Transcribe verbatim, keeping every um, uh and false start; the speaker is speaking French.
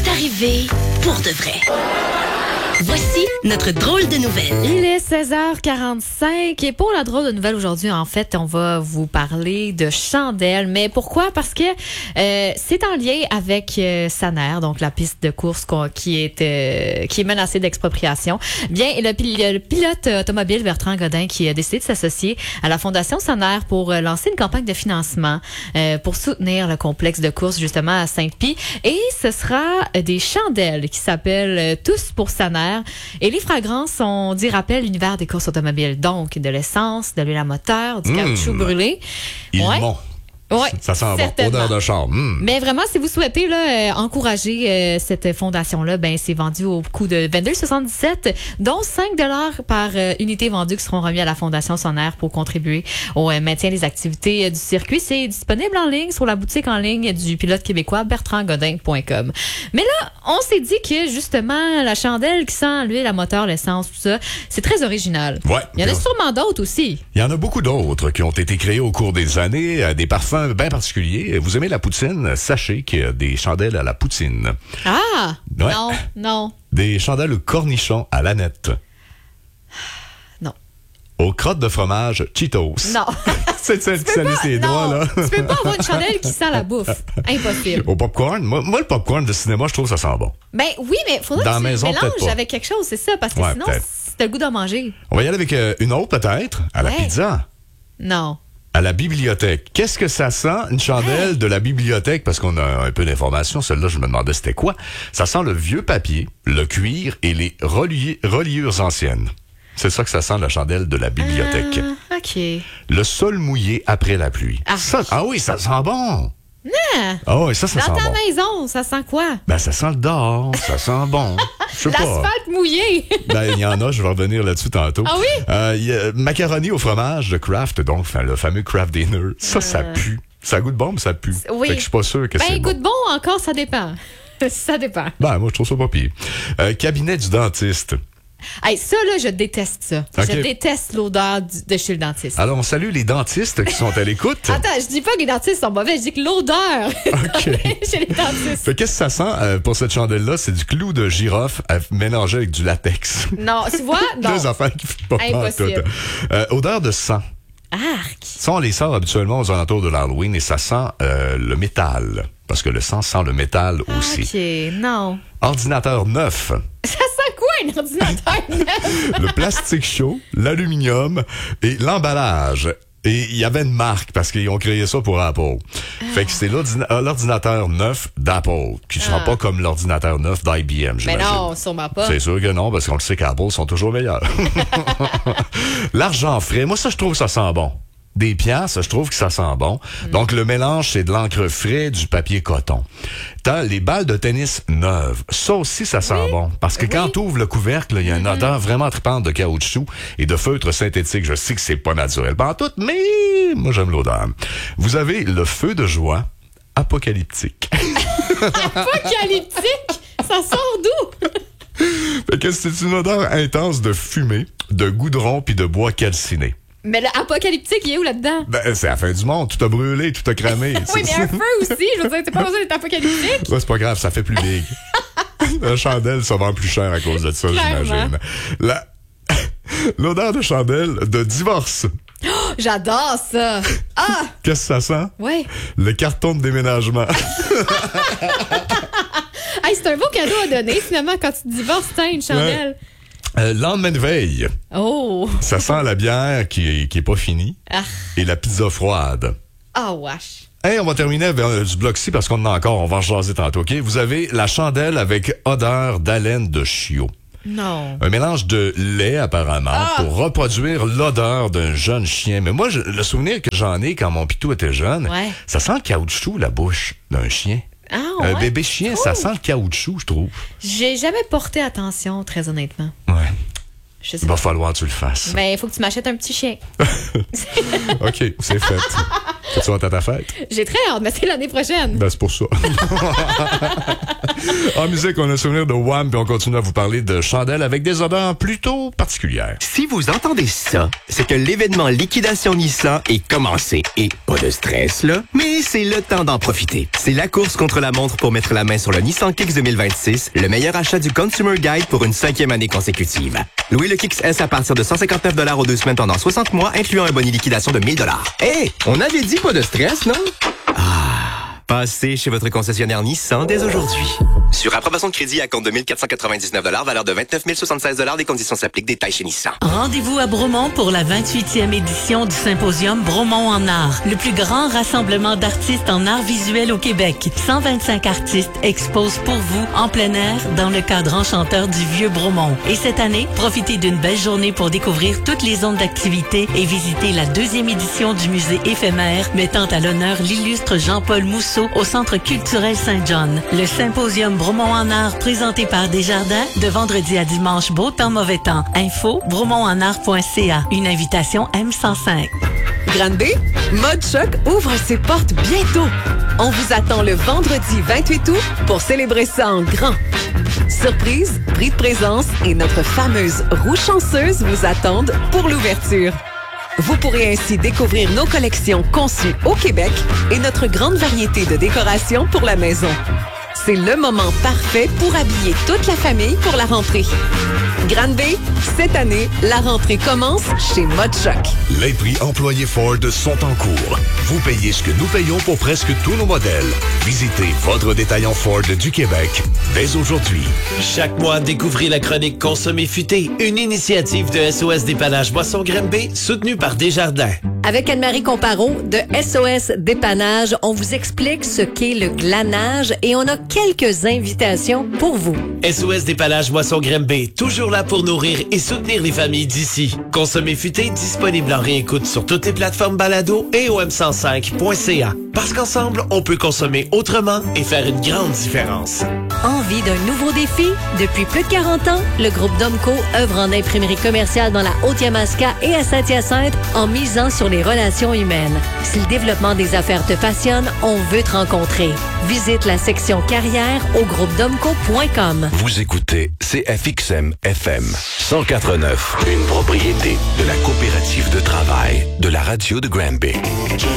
C'est arrivé pour de vrai. Voici notre drôle de nouvelle. Il est seize heures quarante-cinq et pour la drôle de nouvelle aujourd'hui, en fait, on va vous parler de chandelles. Mais pourquoi? Parce que euh, c'est en lien avec euh, Saner, donc la piste de course qui est euh, qui est menacée d'expropriation. Bien, le, le pilote automobile Bertrand Godin qui a décidé de s'associer à la Fondation Saner pour euh, lancer une campagne de financement euh, pour soutenir le complexe de course justement à Sainte-Pie. Et ce sera des chandelles qui s'appellent euh, Tous pour Saner. Et les fragrances, on dit, rappellent l'univers des courses automobiles. Donc, de l'essence, de l'huile à moteur, du mmh. caoutchouc brûlé. Ils ouais. m'ont. Ouais, ça sent bon. Odeur de char. Mmh. Mais vraiment, si vous souhaitez là, euh, encourager euh, cette fondation-là, ben c'est vendu au coût de vingt-deux virgule soixante-dix-sept, dont cinq dollars par euh, unité vendue qui seront remis à la Fondation Saner pour contribuer au euh, maintien des activités euh, du circuit. C'est disponible en ligne sur la boutique en ligne du pilote québécois bertrand godin point com. Mais là, on s'est dit que justement, la chandelle qui sent l'huile à moteur, l'essence, tout ça, c'est très original. Ouais. Il y en a sûrement d'autres aussi. Il y en a beaucoup d'autres qui ont été créés au cours des années, euh, des parfums bien particuliers. Vous aimez la poutine? Sachez qu'il y a des chandelles à la poutine. Ah! Ouais. Non, non. Des chandelles au cornichon à l'aneth. Non. Aux crottes de fromage Cheetos. Non. C'est celle qui salue ses doigts, là. Tu peux pas avoir une chandelle qui sent la bouffe. Impossible. Au popcorn? Moi, moi, le popcorn de cinéma, je trouve que ça sent bon. Ben oui, mais faudrait Dans que la tu maison, le mélanges peut-être pas. avec quelque chose, c'est ça, parce que Ouais, sinon, peut-être. t'as le goût d'en manger. On va y aller avec euh, une autre, peut-être, à la Ouais. pizza. Non. À la bibliothèque. Qu'est-ce que ça sent, une chandelle Hey. de la bibliothèque? Parce qu'on a un peu d'informations. Celle-là, je me demandais c'était quoi. Ça sent le vieux papier, le cuir et les relié- reliures anciennes. C'est ça que ça sent, la chandelle de la bibliothèque. Ah, OK. Le sol mouillé après la pluie. Ah. Ça, ah oui, ça sent bon. Ah, Ah oui, ça, ça dans sent ta bon. maison, ça sent quoi? Je Ben, ça sent le dehors, ça sent bon. Je sais pas. L'asphalte mouillé. Ben, il y en a, je vais revenir là-dessus tantôt. Ah oui? Euh, il y a macaroni au fromage de Kraft, donc enfin, le fameux Kraft Dinner. Ça, ça pue. Ça goûte bon, mais ça pue. Oui. Fait que je suis pas sûr que Ben, c'est bon. goûte bon encore, ça dépend. Ça dépend. Ben, moi, je trouve ça pas pire. Euh, cabinet du dentiste. Hey, ça, là, je déteste ça. OK. Je déteste l'odeur du- de chez le dentiste. Alors, on salue les dentistes qui sont à l'écoute. Attends, je dis pas que les dentistes sont mauvais, je dis que l'odeur OK. chez les dentistes. Fait qu'est-ce que ça sent euh, pour cette chandelle-là? C'est du clou de girofle à- mélangé avec du latex. Non, tu vois? Non. Deux affaires qui font pas Impossible. pantoute. Euh, odeur de sang. Arc. Ça, on les sort habituellement aux alentours de l'Halloween et ça sent euh, le métal. Parce que le sang sent le métal aussi. OK, non. Ordinateur neuf. Ça sent quoi, un ordinateur neuf? Le plastique chaud, l'aluminium et l'emballage. Et il y avait une marque parce qu'ils ont créé ça pour Apple. Fait que c'est l'ordina- euh, l'ordinateur neuf d'Apple, qui ne sera Ah. pas comme l'ordinateur neuf d'I B M, Mais j'imagine. non, sûrement pas. C'est sûr que non, parce qu'on le sait qu'Apple sont toujours meilleurs. L'argent frais, moi ça je trouve que ça sent bon. Des piastres, je trouve que ça sent bon. Mm. Donc, le mélange, c'est de l'encre frais, du papier coton. T'as les balles de tennis neuves. Ça aussi, ça sent Oui. bon. Parce que Oui. quand tu ouvres le couvercle, il y a une odeur vraiment tripante de caoutchouc et de feutre synthétique. Je sais que c'est pas naturel pantoute, mais moi, j'aime l'odeur. Vous avez le feu de joie apocalyptique. Apocalyptique? Ça sort d'où? Fait que c'est une odeur intense de fumée, de goudron puis de bois calciné. Mais l'apocalyptique, il est où là-dedans? Ben, c'est la fin du monde. Tout a brûlé, tout a cramé. Oui, mais un feu aussi. Je veux dire, t'as pas besoin d'être apocalyptique. Ouais, c'est pas grave, ça fait plus big. La chandelle, ça vend plus cher à cause de ça, Clairement. j'imagine. La... L'odeur de chandelle de divorce. Oh, j'adore ça. Ah! Qu'est-ce que ça sent? Ouais. Le carton de déménagement. Hey, c'est un beau cadeau à donner, finalement, quand tu te divorces, t'as une chandelle. Euh, lendemain de veille. Oh! Ça sent la bière qui est, qui est pas finie. Ah, Et la pizza froide. oh, wesh. Hey, on va terminer avec euh, du bloc-ci parce qu'on en a encore, on va en jaser tantôt, OK? Vous avez la chandelle avec odeur d'haleine de chiot. Non. Un mélange de lait, apparemment, Ah! pour reproduire l'odeur d'un jeune chien. Mais moi, je- le souvenir que j'en ai quand mon pitou était jeune, Ouais. ça sent le caoutchouc, la bouche d'un chien. Ah, Un ouais? bébé chien, ça sent le caoutchouc, je trouve. J'ai jamais porté attention, très honnêtement. Ouais. Je sais Il va pas. falloir que tu le fasses. Mais il faut que tu m'achètes un petit chien. OK, c'est fait. Tu vas à ta fête? J'ai très hâte, mais c'est l'année prochaine. Ben, c'est pour ça. En musique, on a souvenir de Wham, puis on continue à vous parler de chandelles avec des odeurs plutôt particulières. Si vous entendez ça, c'est que l'événement Liquidation Nissan est commencé. Et pas de stress, là, mais c'est le temps d'en profiter. C'est la course contre la montre pour mettre la main sur le Nissan Kicks deux mille vingt-six, le meilleur achat du Consumer Guide pour une cinquième année consécutive. Louez le Kicks S à partir de cent cinquante-neuf dollars aux deux semaines pendant soixante mois, incluant un bonus liquidation de mille dollars. Hé, on avait dit pas de stress, non? Ah, passez chez votre concessionnaire Nissan dès aujourd'hui. Sur approbation de crédit à compte de mille quatre cent quatre-vingt-dix-neuf dollars, valeur de vingt-neuf mille soixante-seize dollars, des conditions s'appliquent, détails chez Nissan. Rendez-vous à Bromont pour la vingt-huitième édition du symposium Bromont en art, le plus grand rassemblement d'artistes en art visuel au Québec. cent vingt-cinq artistes exposent pour vous en plein air dans le cadre enchanteur du Vieux Bromont. Et cette année, profitez d'une belle journée pour découvrir toutes les zones d'activité et visiter la deuxième édition du musée éphémère mettant à l'honneur l'illustre Jean-Paul Mousseau au Centre culturel Saint-John. Le symposium Bromont en art présenté par Desjardins de vendredi à dimanche, beau temps, mauvais temps. Info, bromont en art point c a. Une invitation M cent cinq. Granby, Mode Choc ouvre ses portes bientôt. On vous attend le vendredi vingt-huit août pour célébrer ça en grand. Surprise, prix de présence et notre fameuse roue chanceuse vous attendent pour l'ouverture. Vous pourrez ainsi découvrir nos collections conçues au Québec et notre grande variété de décorations pour la maison. C'est le moment parfait pour habiller toute la famille pour la rentrée. Granby, cette année, la rentrée commence chez Mode Choc. Les prix employés Ford sont en cours. Vous payez ce que nous payons pour presque tous nos modèles. Visitez votre détaillant Ford du Québec dès aujourd'hui. Chaque mois, découvrez la chronique Consommer futé, une initiative de S O S Dépannage Boisson Granby, soutenue par Desjardins. Avec Anne-Marie Compareau de S O S Dépannage, on vous explique ce qu'est le glanage et on a quelques invitations pour vous. S O S Dépannage Boisson Granby, toujours là pour nourrir et soutenir les familles d'ici. Consommer futé, disponible en réécoute sur toutes les plateformes balado et au m cent cinq point c a. Parce qu'ensemble, on peut consommer autrement et faire une grande différence. Envie d'un nouveau défi? Depuis plus de quarante ans, le groupe Domco œuvre en imprimerie commerciale dans la Haute-Yamaska et à Saint-Hyacinthe en misant sur les relations humaines. Si le développement des affaires te passionne, on veut te rencontrer. Visite la section carrière au groupe domco point com. Vous écoutez C F X M F M cent quatre neuf, une propriété de la coopérative de travail de la radio de Granby.